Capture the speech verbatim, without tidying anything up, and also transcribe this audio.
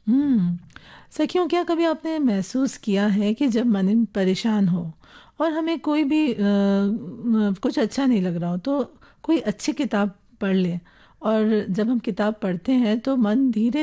हुँ। सखियों, क्या कभी आपने महसूस किया है कि जब मन परेशान हो और हमें कोई भी अ, म कुछ अच्छा नहीं लग रहा हो, तो कोई अच्छी किताब पढ़ लें और जब हम किताब पढ़ते हैं तो मन धीरे